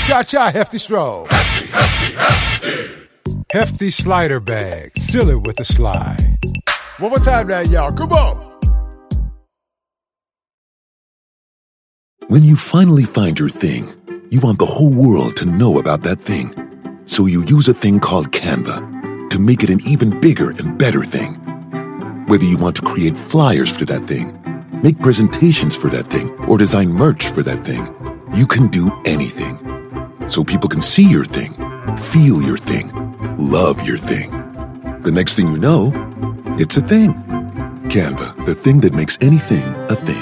Cha-cha Hefty Stroll. Hefty slider bag. Seal it with a slide. One more time now, y'all. Come on. When you finally find your thing, you want the whole world to know about that thing. So you use a thing called Canva to make it an even bigger and better thing. Whether you want to create flyers for that thing, make presentations for that thing, or design merch for that thing, you can do anything. So people can see your thing, feel your thing, love your thing. The next thing you know, it's a thing. Canva, the thing that makes anything a thing.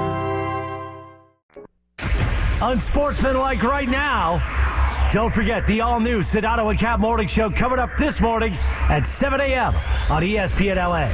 Unsportsmanlike right now. Don't forget the all-new Sedano and Cap Morning Show coming up this morning at 7 a.m. on ESPN LA.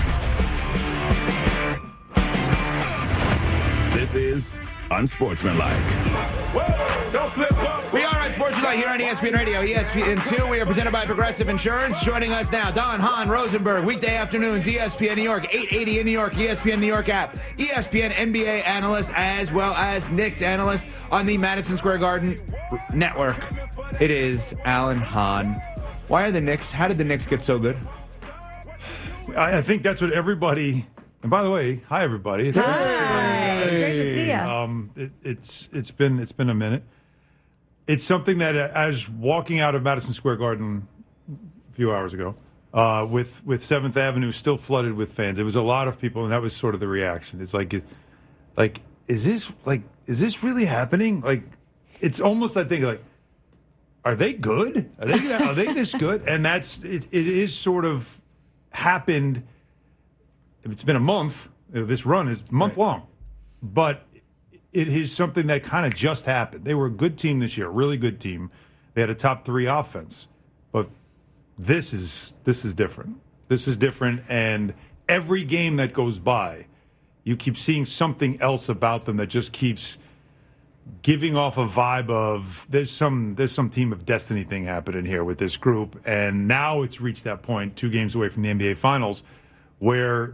This is Unsportsmanlike. Whoa, don't flip up. We are Unsportsmanlike here on ESPN Radio, ESPN2. We are presented by Progressive Insurance. Joining us now, Don Hahn Rosenberg, weekday afternoons, ESPN New York, 880 in New York, ESPN New York app, ESPN NBA analyst, as well as Knicks analyst on the Madison Square Garden network. It is Alan Hahn. Why are the Knicks, how did the Knicks get so good? I think that's what everybody... And by the way, hi everybody. Hi. It's great to see you. It's been a minute. It's something that as walking out of Madison Square Garden a few hours ago, with 7th Avenue still flooded with fans. It was a lot of people, and that was sort of the reaction. It's like is this really happening? Like, it's almost, I think, like, are they good? Are they this good? And that's it is sort of happened. It's been a month. This run is month long, but it is something that kind of just happened. They were a good team this year, really good team. They had a top 3 offense, but this is different. This is different, and every game that goes by, you keep seeing something else about them that just keeps giving off a vibe of there's some team of destiny thing happening here with this group, and now it's reached that point, 2 games away from the NBA Finals, where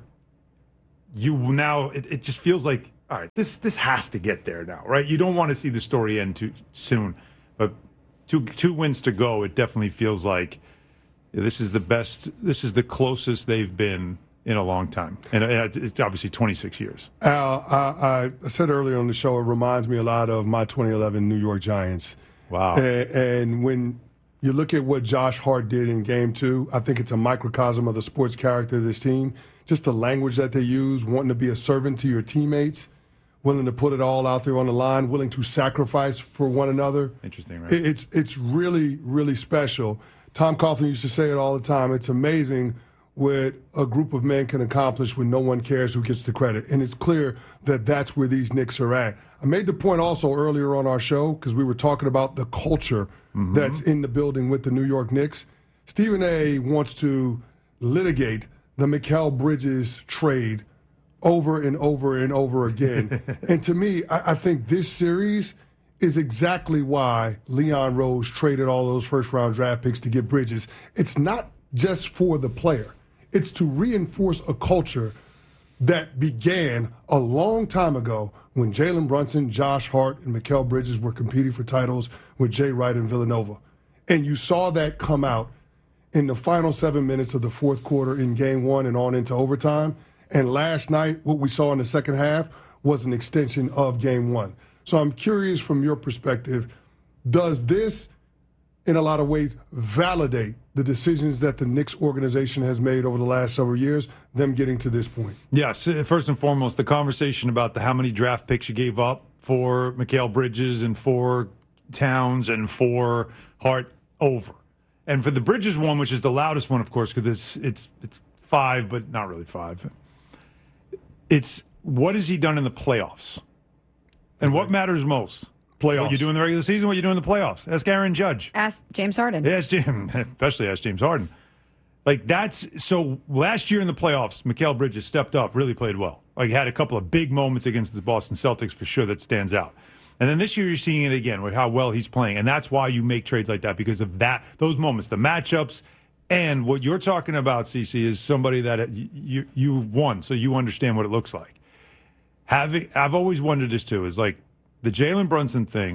it just feels like, all right, this has to get there now, right? You don't want to see the story end too soon, but two wins to go, it definitely feels like this is the best, this is the closest they've been in a long time, and it's obviously 26 years. Al, I said earlier on the show, it reminds me a lot of my 2011 New York Giants. Wow. And when you look at what Josh Hart did in Game 2, I think it's a microcosm of the sports character of this team. Just the language that they use, wanting to be a servant to your teammates, willing to put it all out there on the line, willing to sacrifice for one another. Interesting, right? It's really, really special. Tom Coughlin used to say it all the time. It's amazing what a group of men can accomplish when no one cares who gets the credit. And it's clear that that's where these Knicks are at. I made the point also earlier on our show, because we were talking about the culture that's in the building with the New York Knicks. Stephen A. wants to litigate the Mikal Bridges trade over and over and over again. And to me, I think this series is exactly why Leon Rose traded all those first-round draft picks to get Bridges. It's not just for the player. It's to reinforce a culture that began a long time ago when Jalen Brunson, Josh Hart, and Mikal Bridges were competing for titles with Jay Wright and Villanova. And you saw that come out in the final 7 minutes of the fourth quarter in Game 1 and on into overtime. And last night, what we saw in the second half was an extension of Game 1. So I'm curious from your perspective, does this, in a lot of ways, validate the decisions that the Knicks organization has made over the last several years, them getting to this point? Yes, first and foremost, the conversation about how many draft picks you gave up for Mikal Bridges and for Towns and for Hart over. And for the Bridges one, which is the loudest one, of course, because it's 5, but not really 5. It's what has he done in the playoffs? And what matters most? Playoffs. What you do in the regular season, what you do in the playoffs. Ask Aaron Judge. Ask James Harden. Yeah, especially ask James Harden. Like, that's so last year in the playoffs, Mikal Bridges stepped up, really played well. Like, had a couple of big moments against the Boston Celtics for sure that stands out. And then this year you're seeing it again with how well he's playing. And that's why you make trades like that, because of those moments, the matchups. And what you're talking about, CC, is somebody that you won, so you understand what it looks like. I've always wondered this too, is like the Jalen Brunson thing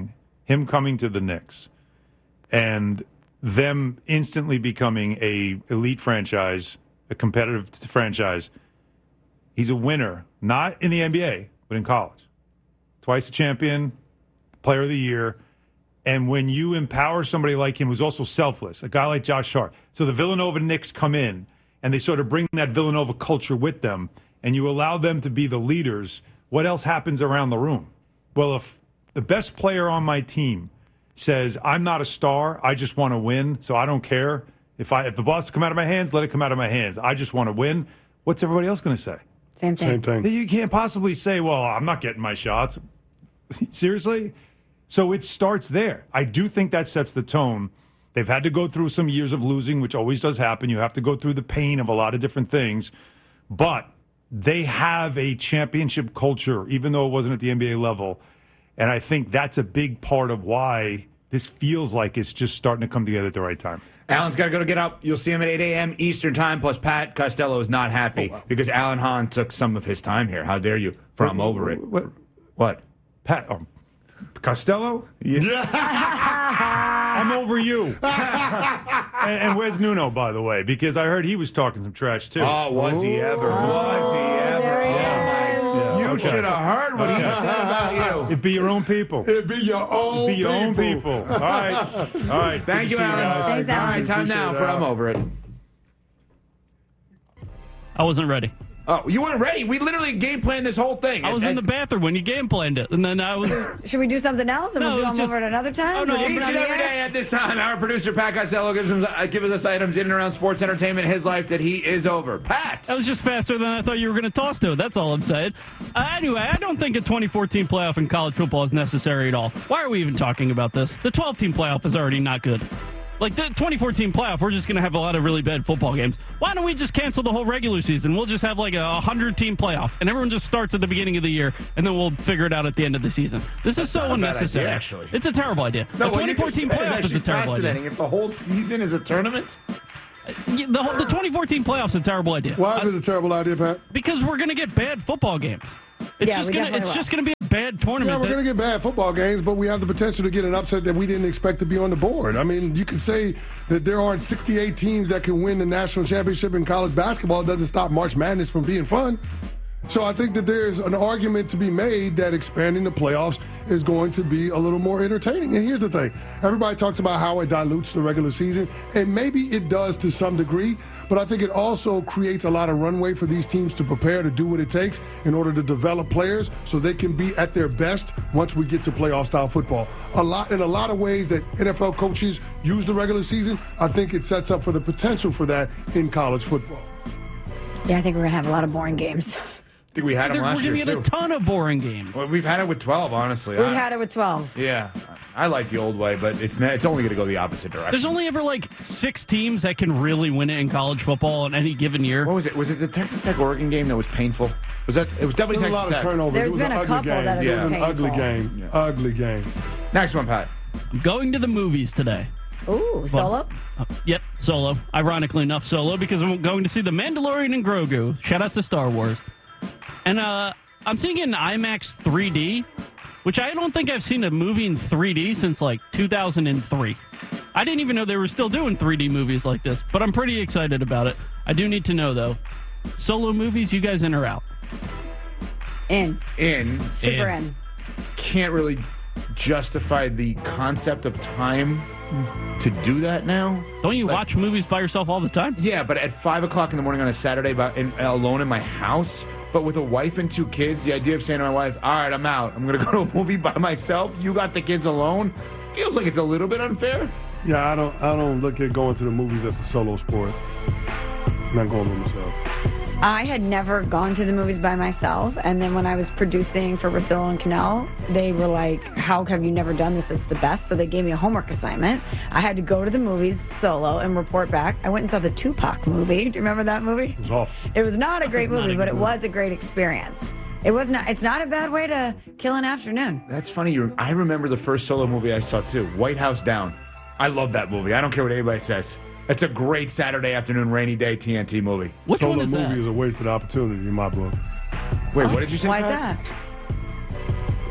him coming to the Knicks and them instantly becoming a elite franchise, a competitive franchise. He's a winner, not in the NBA, but in college. Twice a champion, player of the year. And when you empower somebody like him who's also selfless, a guy like Josh Hart. So the Villanova Knicks come in and they sort of bring that Villanova culture with them, and you allow them to be the leaders. What else happens around the room? Well, if the best player on my team says, I'm not a star, I just want to win, so I don't care. If the ball has to come out of my hands, let it come out of my hands. I just want to win. What's everybody else going to say? Same thing. You can't possibly say, well, I'm not getting my shots. Seriously? So it starts there. I do think that sets the tone. They've had to go through some years of losing, which always does happen. You have to go through the pain of a lot of different things. But they have a championship culture, even though it wasn't at the NBA level. And I think that's a big part of why this feels like it's just starting to come together at the right time. Alan's got to go to get up. You'll see him at 8 a.m. Eastern Time. Plus, Pat Costello is not happy because Alan Hahn took some of his time here. How dare you? From over it. What? Pat Costello? Yeah. I'm over you. and where's Nuno, by the way? Because I heard he was talking some trash, too. Oh, was he ever? Was he ever? You should have heard what he said about you. It'd be your own people. It'd be your own people. All right. Thank you, Alan. Thanks, Alan. All right, time now for I'm Over It. I wasn't ready. Oh, you weren't ready? We literally game planned this whole thing. I was in the bathroom when you game planned it, and then I was... Should we do something else, and we'll do them over at another time? Oh, no, Each and every day at this time, our producer, Pat Costello, gives us items in and around sports entertainment in his life that he is over. Pat! That was just faster than I thought you were going to toss to it. That's all I'm saying. Anyway, I don't think a 2014 playoff in college football is necessary at all. Why are we even talking about this? The 12-team playoff is already not good. Like, the 2014 playoff, we're just going to have a lot of really bad football games. Why don't we just cancel the whole regular season? We'll just have, like, a 100-team playoff, and everyone just starts at the beginning of the year, and then we'll figure it out at the end of the season. This is so unnecessary. Idea, actually. It's a terrible idea. No, the 2014 playoff is a terrible idea. If the whole season is a tournament? The 2014 playoff's a terrible idea. Why is it a terrible idea, Pat? Because we're going to get bad football games. It's just going to be a bad tournament. Yeah, we're going to get bad football games, but we have the potential to get an upset that we didn't expect to be on the board. I mean, you can say that there aren't 68 teams that can win the national championship in college basketball. It doesn't stop March Madness from being fun. So I think that there's an argument to be made that expanding the playoffs is going to be a little more entertaining. And here's the thing. Everybody talks about how it dilutes the regular season, and maybe it does to some degree, but I think it also creates a lot of runway for these teams to prepare to do what it takes in order to develop players so they can be at their best once we get to playoff-style football. In a lot of ways that NFL coaches use the regular season, I think it sets up for the potential for that in college football. Yeah, I think we're going to have a lot of boring games. I think we had them last year, We're going to get a ton of boring games. Well, we've had it with 12, honestly. We've had it with 12. Yeah. I like the old way, but it's only going to go the opposite direction. There's only ever, 6 teams that can really win it in college football in any given year. What was it? Was it the Texas Tech-Oregon game that was painful? It was definitely Texas Tech. There was a lot of turnovers. There's it was been an a ugly couple game. that have It was been an ugly game. Yeah. Ugly game. Next one, Pat. I'm going to the movies today. Ooh, solo? Yep, solo. Ironically enough, solo, because I'm going to see The Mandalorian and Grogu. Shout out to Star Wars. And I'm seeing it in IMAX 3D, which I don't think I've seen a movie in 3D since 2003. I didn't even know they were still doing 3D movies like this, but I'm pretty excited about it. I do need to know, though, solo movies, you guys in or out? In. Super In. in. Can't really justify the concept of time to do that now. Don't you watch movies by yourself all the time? Yeah, but at 5 o'clock in the morning on a Saturday alone in my house, but with a wife and 2 kids, the idea of saying to my wife, all right, I'm out. I'm going to go to a movie by myself. You got the kids alone. Feels like it's a little bit unfair. Yeah, I don't look at going to the movies as a solo sport. I'm not going by myself. I had never gone to the movies by myself, and then when I was producing for Russillo and Cannell, they were like, how have you never done this? It's the best. So they gave me a homework assignment. I had to go to the movies solo and report back. I went and saw the Tupac movie. Do you remember that movie? It was awful. It was not a great movie, but it was a great experience. It's not a bad way to kill an afternoon. That's funny. I remember the first solo movie I saw, too, White House Down. I love that movie. I don't care what anybody says. It's a great Saturday afternoon, rainy day TNT movie. Which solo one is that? movie is a wasted opportunity in my book. Wait, what did you say? Why is Pat? that?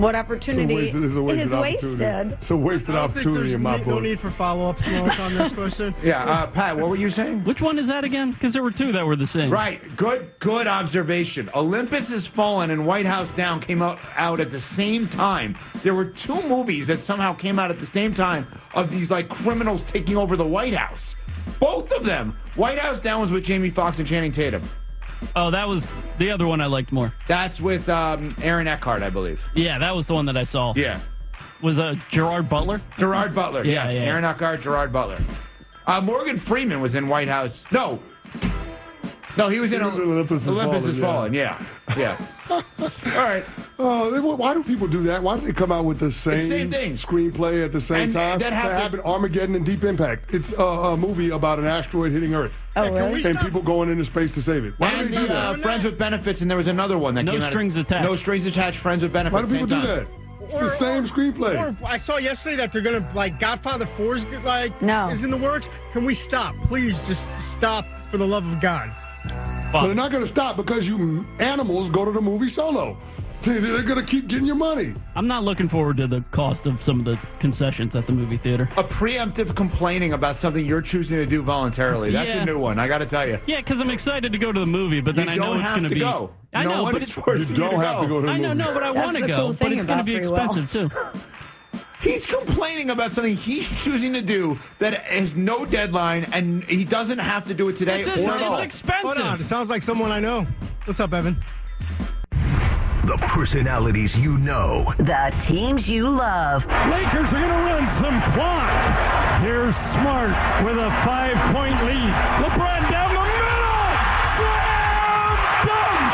What opportunity It's a wasted opportunity. wasted? It's a wasted opportunity in my book. No need for follow-ups on this question. Yeah, Pat, what were you saying? Which one is that again? Because there were two that were the same. Right. Good observation. Olympus Has Fallen and White House Down came out at the same time. There were two movies that somehow came out at the same time of these like criminals taking over the White House. Both of them. White House Down was with Jamie Foxx and Channing Tatum. Oh, that was the other one I liked more. That's with Aaron Eckhart, I believe. Yeah, that was the one that I saw. Yeah. Was Gerard Butler? Gerard Butler, Yeah, yes. yeah. Aaron Eckhart, Gerard Butler. Morgan Freeman was in White House. No, he was in Olympus Has Fallen. Yeah. All right. Why do people do that? Why do they come out with the same thing. screenplay at the same And time? that happened- Armageddon and Deep Impact. It's a movie about an asteroid hitting Earth. Oh, really? And people going into space to save it. Why do And they do that? Friends with Benefits, and there was another one that No came out. Strings Attached. No Strings Attached, Friends with Benefits. Why do people same do time. that? It's the same screenplay. Or I saw yesterday that they're gonna Godfather 4 is No. is in the works. Can we stop? Please, just stop for the love of God. But they're not going to stop because you animals go to the movie solo. They're going to keep getting your money. I'm not looking forward to the cost of some of the concessions at the movie theater. A preemptive complaining about something you're choosing to do voluntarily. That's Yeah. a new one, I got to tell you. Yeah, because I'm excited to go to the movie, but then You I know don't it's have going to be. go. I No know, one but is it's, forcing You don't have to go to the I know, movie. no, but I That's want to the go. cool But thing it's going to be about free will. expensive too. He's complaining about something he's choosing to do that has no deadline, and he doesn't have to do it today It's or at all. expensive. Hold on, it sounds like someone I know. What's up, Evan? The personalities you know. The teams you love. Lakers are going to run some clock. Here's Smart with a 5-point lead. LeBron down the middle. Slam dunk.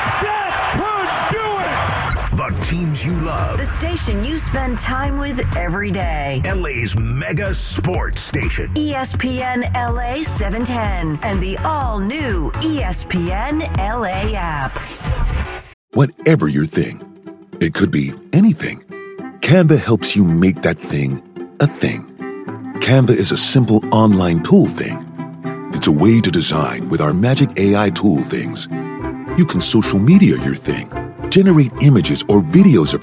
That could do it. The teams you love. The station you spend time with every day. LA's mega sports station. ESPN LA 710 and the all-new ESPN LA app. Whatever your thing, it could be anything. Canva helps you make that thing a thing. Canva is a simple online tool thing. It's a way to design with our magic AI tool things. You can social media your thing, generate images or videos of